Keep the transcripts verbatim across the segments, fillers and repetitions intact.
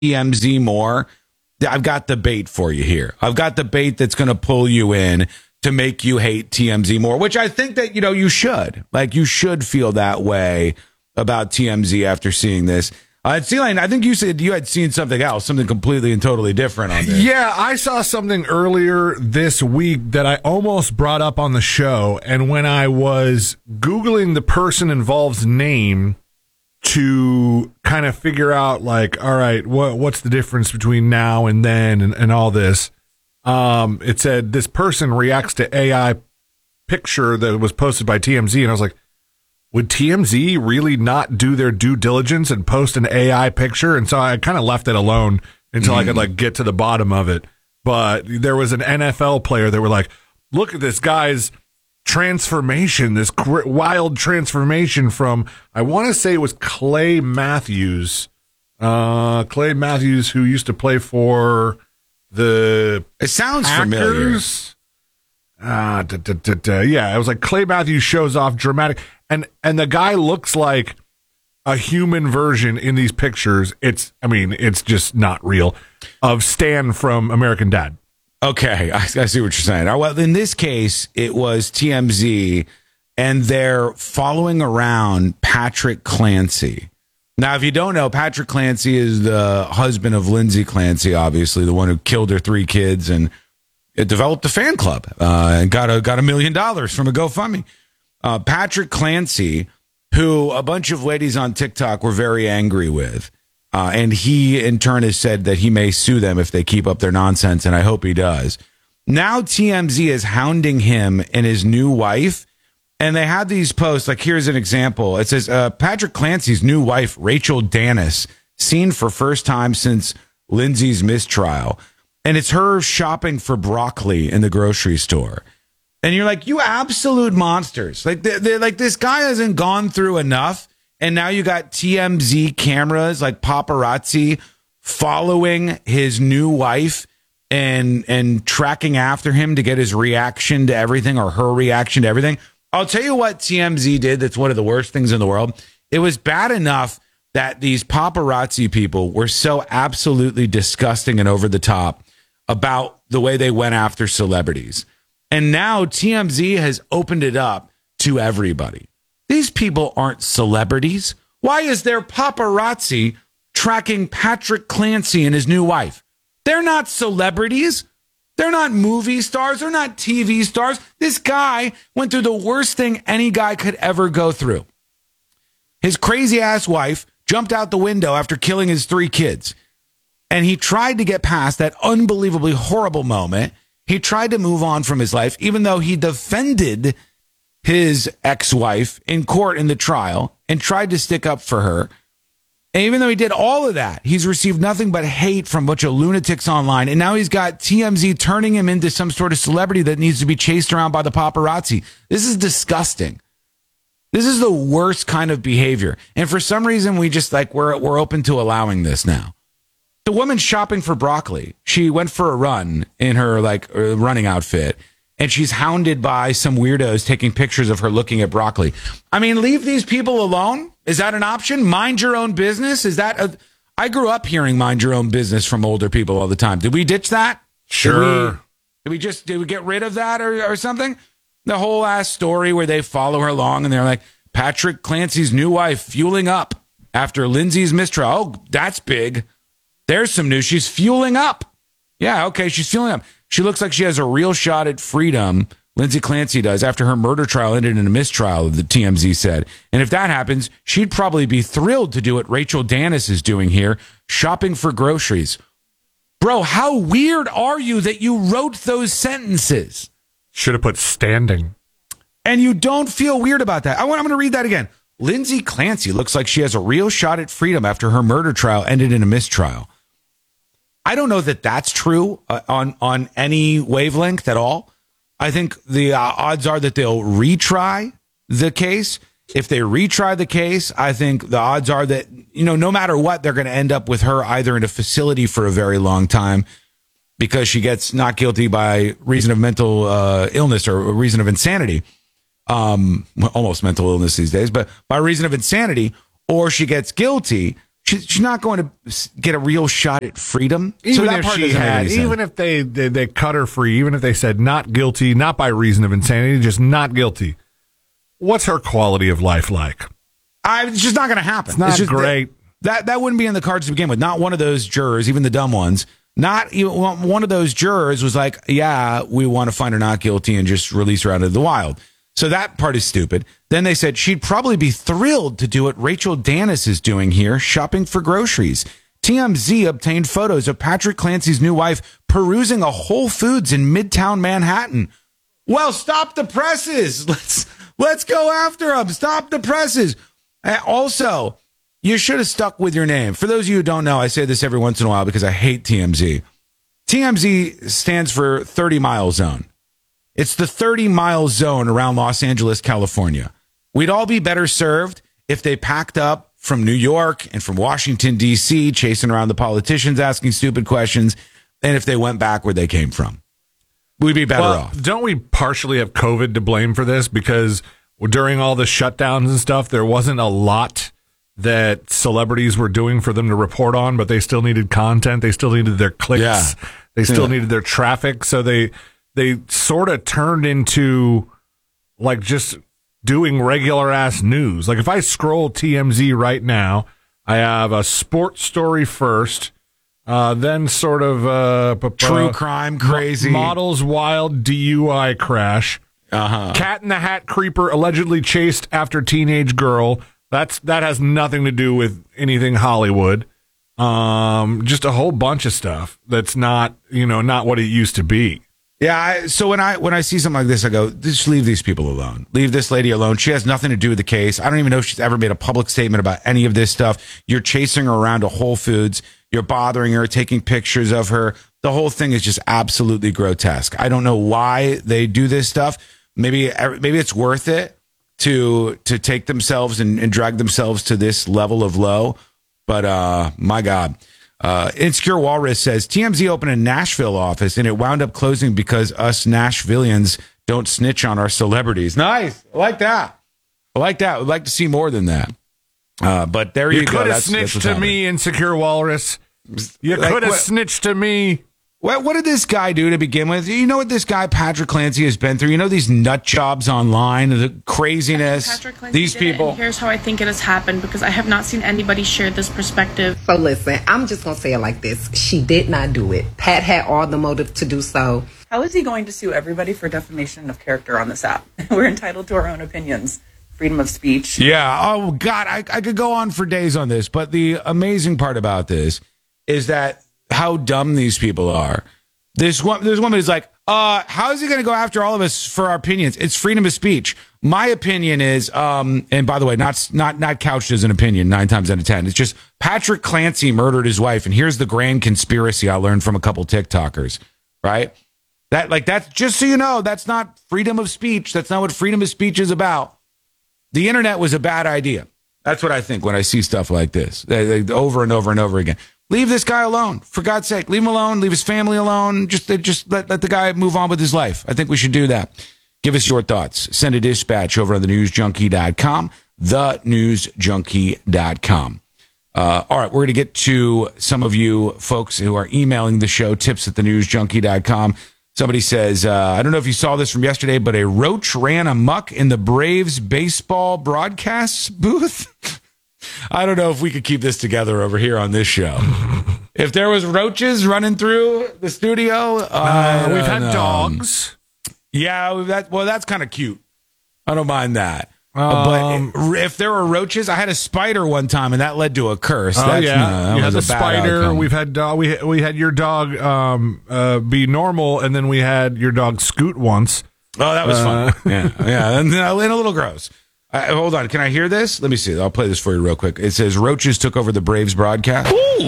T M Z more, I've got the bait for you here. I've got the bait that's going to pull you in to make you hate T M Z more, which I think that, you know, you should. Like, you should feel that way about T M Z after seeing this. Uh, C-Lane, I think you said you had seen something else, something completely and totally different on this. Yeah, I saw something earlier this week that I almost brought up on the show, and when I was Googling the person involved's name to kind of figure out, like, all right, what what's the difference between now and then and, and all this, um, it said this person reacts to A I picture that was posted by T M Z, and I was like, would T M Z really not do their due diligence and post an A I picture? And so I kind of left it alone until mm. I could like get to the bottom of it. But there was an N F L player that were like, look at this guy's transformation, this cr- wild transformation from, I want to say it was Clay Matthews. Uh, Clay Matthews, who used to play for the It sounds Packers. familiar. Ah, da, da, da, da. Yeah, it was like Clay Matthews shows off dramatic. And and the guy looks like a human version in these pictures. It's, I mean, it's just not real, of Stan from American Dad. Okay, I, I see what you're saying. Well, in this case, it was T M Z, and they're following around Patrick Clancy. Now, if you don't know, Patrick Clancy is the husband of Lindsay Clancy, obviously, the one who killed her three kids, and it developed a fan club uh, and got a, got a million dollars from a GoFundMe. Uh, Patrick Clancy, who a bunch of ladies on TikTok were very angry with. Uh, and he, in turn, has said that he may sue them if they keep up their nonsense, and I hope he does. Now T M Z is hounding him and his new wife, and they have these posts. Like, here's an example. It says, uh, Patrick Clancy's new wife, Rachel Danis, seen for first time since Lindsay's mistrial. And it's her shopping for broccoli in the grocery store. And you're like, you absolute monsters. Like, they're, they're, like this guy hasn't gone through enough. And now you got T M Z cameras, like paparazzi, following his new wife and and tracking after him to get his reaction to everything, or her reaction to everything. I'll tell you what T M Z did that's one of the worst things in the world. It was bad enough that these paparazzi people were so absolutely disgusting and over the top about the way they went after celebrities. And now T M Z has opened it up to everybody. These people aren't celebrities. Why is there paparazzi tracking Patrick Clancy and his new wife? They're not celebrities. They're not movie stars. They're not T V stars. This guy went through the worst thing any guy could ever go through. His crazy ass wife jumped out the window after killing his three kids. And he tried to get past that unbelievably horrible moment. He tried to move on from his life, even though he defended his ex-wife in court in the trial and tried to stick up for her. And even though he did all of that, he's received nothing but hate from a bunch of lunatics online. And now he's got T M Z turning him into some sort of celebrity that needs to be chased around by the paparazzi. This is disgusting. This is the worst kind of behavior. And for some reason, we just like, we're, we're open to allowing this now. The woman shopping for broccoli, she went for a run in her like running outfit, and she's hounded by some weirdos taking pictures of her looking at broccoli. I mean, leave these people alone. Is that an option? Mind your own business. Is that a, I grew up hearing mind your own business from older people all the time. Did we ditch that? Sure. Did we, did we just, did we get rid of that or, or something? The whole ass story where they follow her along and they're like, Patrick Clancy's new wife fueling up after Lindsay's mistrial. Oh, that's big. There's some news. She's fueling up. Yeah, okay, she's fueling up. She looks like she has a real shot at freedom. Lindsay Clancy does, after her murder trial ended in a mistrial, the T M Z said. And if that happens, she'd probably be thrilled to do what Rachel Danis is doing here, shopping for groceries. Bro, how weird are you that you wrote those sentences? Should have put standing. And you don't feel weird about that. I want, I'm going to read that again. Lindsay Clancy looks like she has a real shot at freedom after her murder trial ended in a mistrial. I don't know that that's true uh, on, on any wavelength at all. I think the uh, odds are that they'll retry the case. If they retry the case, I think the odds are that, you know, no matter what, they're going to end up with her either in a facility for a very long time because she gets not guilty by reason of mental uh, illness or reason of insanity. Um, almost mental illness these days, but by reason of insanity, or she gets guilty. she, she's not going to get a real shot at freedom. Even so if she had, even if they, they they cut her free, even if they said not guilty, not by reason of insanity, just not guilty. What's her quality of life like? I, it's just not going to happen. It's not it's just great. That, that that wouldn't be in the cards to begin with. Not one of those jurors, even the dumb ones. Not even one of those jurors was like, yeah, we want to find her not guilty and just release her out of the wild. So that part is stupid. Then they said she'd probably be thrilled to do what Rachel Dennis is doing here, shopping for groceries. T M Z obtained photos of Patrick Clancy's new wife perusing a Whole Foods in Midtown Manhattan. Well, stop the presses. Let's let's go after them. Stop the presses. And also, you should have stuck with your name. For those of you who don't know, I say this every once in a while because I hate T M Z. T M Z stands for thirty mile zone. It's the thirty mile zone around Los Angeles, California. We'd all be better served if they packed up from New York and from Washington, D C, chasing around the politicians, asking stupid questions, and if they went back where they came from. We'd be better well, off. Don't we partially have COVID to blame for this? Because during all the shutdowns and stuff, there wasn't a lot that celebrities were doing for them to report on, but they still needed content. They still needed their clicks. Yeah. They still Yeah. needed their traffic. So they they sort of turned into like just doing regular ass news. Like if I scroll T M Z right now, I have a sports story first, uh, then sort of uh, True uh, crime, crazy. models wild D U I crash. Uh-huh. Cat in the Hat creeper allegedly chased after teenage girl. That's that has nothing to do with anything Hollywood. Um, just a whole bunch of stuff that's not, you know, not what it used to be. Yeah, I, so when I when I see something like this, I go, just leave these people alone. Leave this lady alone. She has nothing to do with the case. I don't even know if she's ever made a public statement about any of this stuff. You're chasing her around to Whole Foods. You're bothering her, taking pictures of her. The whole thing is just absolutely grotesque. I don't know why they do this stuff. Maybe maybe it's worth it to to take themselves and, and drag themselves to this level of low. But uh, my God. Uh, Insecure Walrus says T M Z opened a Nashville office and it wound up closing because us Nashvillians don't snitch on our celebrities. Nice. I like that. I like that. We'd like to see more than that. Uh, but there you, You go. could have That's- snitched that's to what's me, Insecure Walrus. You Like could have what- snitched to me. What, what did this guy do to begin with? You know what this guy, Patrick Clancy, has been through? You know these nut jobs online, the craziness, Patrick Clancy these did it, people. and here's how I think it has happened because I have not seen anybody share this perspective. So listen, I'm just going to say it like this. She did not do it. Pat had all the motive to do so. How is he going to sue everybody for defamation of character on this app? We're entitled to our own opinions. Freedom of speech. Yeah. Oh, God. I, I could go on for days on this. But the amazing part about this is that how dumb these people are. This one, this woman is like, uh, how is he going to go after all of us for our opinions? It's freedom of speech. My opinion is, um, and by the way, not not not couched as an opinion nine times out of ten. It's just Patrick Clancy murdered his wife, and here's the grand conspiracy I learned from a couple TikTokers. Right? That like that's just so you know, that's not freedom of speech. That's not what freedom of speech is about. The internet was a bad idea. That's what I think when I see stuff like this, they, they, over and over and over again. Leave this guy alone, for God's sake. Leave him alone. Leave his family alone. Just, just let, let the guy move on with his life. I think we should do that. Give us your thoughts. Send a dispatch over on the news junkie dot com, the news junkie dot com. Uh, all right, we're going to get to some of you folks who are emailing the show, tips at the news junkie dot com. Somebody says, uh, I don't know if you saw this from yesterday, but a roach ran amok in the Braves baseball broadcast booth. I don't know if we could keep this together over here on this show. If there was roaches running through the studio, Uh, we've had know. dogs. Yeah, that well, that's kind of cute. I don't mind that. Um, but if there were roaches, I had a spider one time, and that led to a curse. Oh That's, yeah, no, that you had was the a bad spider. outcome. We've had dog. We we had your dog um uh be normal, and then we had your dog Scoot once. Oh, that was Uh, fun. Yeah, yeah, and, and a little gross. Uh, hold on, can I hear this? Let me see. I'll play this for you real quick. It says roaches took over the Braves broadcast. Ooh.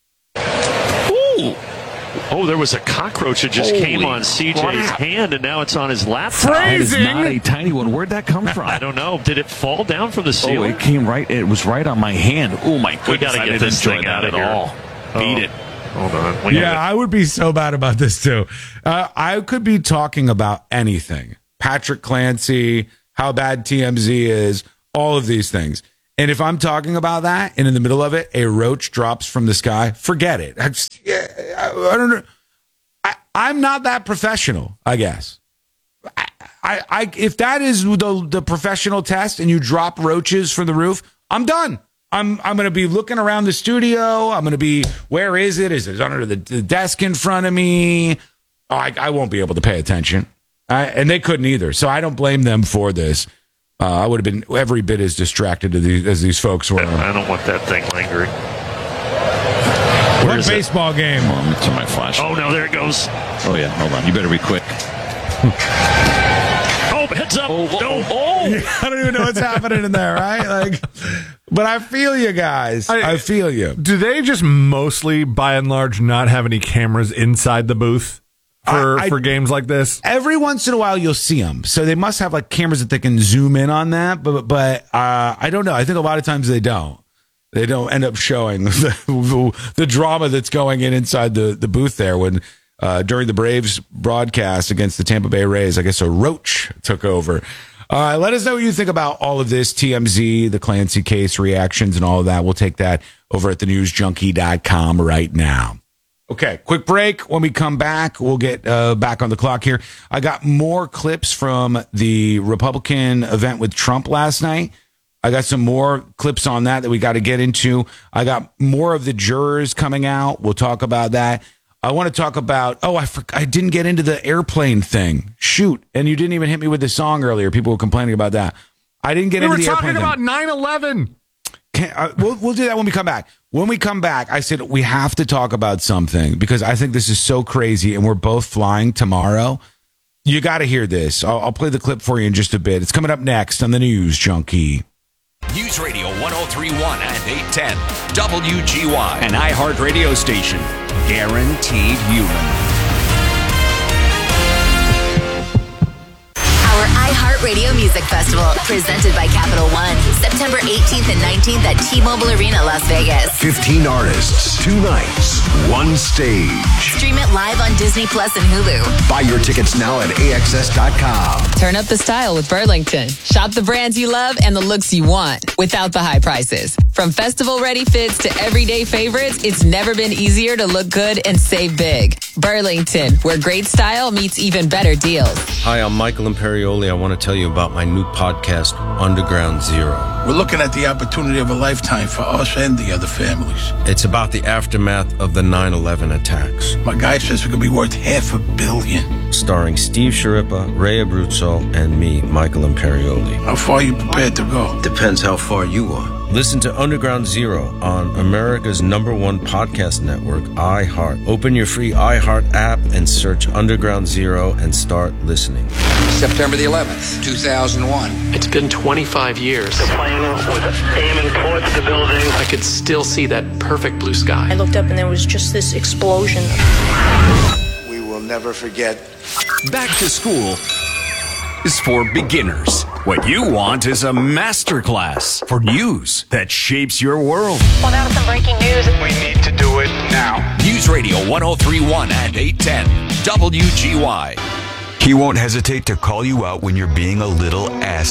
Ooh. Oh, there was a cockroach that just Holy came on C J's crap. hand, and now it's on his laptop. That is Phrasing. not a tiny one. Where'd that come from? I don't know. Did it fall down from the Oh, ceiling? it came right. It was right on my hand. Oh my goodness! We got to I get didn't this enjoy thing that out of at here. all. Beat Oh, it. Hold on. We Yeah, have I would be so bad about this too. Uh, I could be talking about anything. Patrick Clancy, how bad T M Z is, all of these things. And if I'm talking about that and in the middle of it, a roach drops from the sky, forget it. I, just, yeah, I, I don't know. I, I'm not that professional, I guess. I, I, I if that is the the professional test and you drop roaches from the roof, I'm done. I'm I'm going to be looking around the studio. I'm going to be, where is it? Is it under the, the desk in front of me? Oh, I, I won't be able to pay attention. I, and they couldn't either. So I don't blame them for this. Uh, I would have been every bit as distracted as these, as these folks were. I don't want that thing lingering. What baseball game? Hold on, let me turn my flash. Oh, no, there it goes. Oh, yeah, hold on. You better be quick. Oh, heads up. Oh, no. oh. I don't even know what's happening in there, right? Like, but I feel you guys. I, I feel you. Do they just mostly, by and large, not have any cameras inside the booth for, I, I, for games like this? Every once in a while, you'll see them. So they must have like cameras that they can zoom in on that. But but uh, I don't know. I think a lot of times they don't. They don't end up showing the, the drama that's going in inside the, the booth there when uh, during the Braves broadcast against the Tampa Bay Rays, I guess a roach took over. Uh, let us know what you think about all of this, T M Z, the Clancy case, reactions, and all of that. We'll take that over at the news junkie dot com right now. Okay, quick break. When we come back, we'll get uh, back on the clock here. I got more clips from the Republican event with Trump last night. I got some more clips on that that we got to get into. I got more of the jurors coming out. We'll talk about that. I want to talk about, oh, I for, I didn't get into the airplane thing. Shoot. And you didn't even hit me with the song earlier. People were complaining about that. I didn't get we into the We airplane were talking thing. about nine eleven. Can, uh, we'll, we'll do that when we come back. When we come back, I said we have to talk about something because I think this is so crazy and we're both flying tomorrow. You got to hear this. I'll, I'll play the clip for you in just a bit. It's coming up next on the News Junkie. News Radio one oh three point one and eight ten W G Y, an iHeart radio station. Guaranteed human. Our iHeartRadio Music Festival, presented by Capital One, September eighteenth and nineteenth at T-Mobile Arena, Las Vegas. fifteen artists, two nights, one stage. Stream it live on Disney Plus and Hulu. Buy your tickets now at A X S dot com. Turn up the style with Burlington. Shop the brands you love and the looks you want without the high prices. From festival-ready fits to everyday favorites, it's never been easier to look good and save big. Burlington, where great style meets even better deals. Hi, I'm Michael Imperioli. I want to tell you about my new podcast, Underground Zero. We're looking at the opportunity of a lifetime for us and the other families. It's about the aftermath of the nine eleven attacks. My guy says we could be worth half a billion. Starring Steve Sciarippa, Ray Abruzzo, and me, Michael Imperioli. How far are you prepared to go? Depends how far you are. Listen to Underground Zero on America's number one podcast network, iHeart. Open your free iHeart app and search Underground Zero and start listening. September the eleventh, two thousand one. It's been twenty-five years. The plane was aiming towards the building. I could still see that perfect blue sky. I looked up and there was just this explosion. We will never forget. Back to school is for beginners. What you want is a masterclass for news that shapes your world. Well, now some breaking news. We need to do it now. News Radio one oh three point one and eight ten W G Y. He won't hesitate to call you out when you're being a little ass.